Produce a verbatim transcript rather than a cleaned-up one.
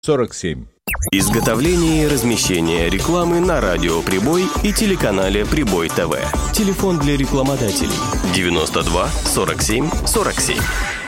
сорок семь. Изготовление и размещение рекламы на радио «Прибой» и телеканале «Прибой ТВ». Телефон для рекламодателей девяносто два сорок семь сорок семь.